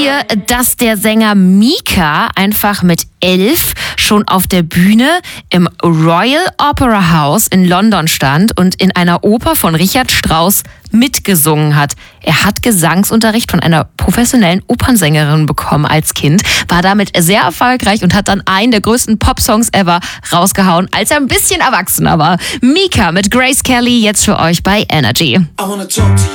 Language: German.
ihr, dass der Sänger Mika einfach mit 11 schon auf der Bühne im Royal Opera House in London stand und in einer Oper von Richard Strauss mitgesungen hat? Er hat Gesangsunterricht von einer professionellen Opernsängerin bekommen als Kind, war damit sehr erfolgreich und hat dann einen der größten Pop-Songs ever rausgehauen, als er ein bisschen erwachsener war. Mika mit Grace Kelly jetzt für euch bei Energy.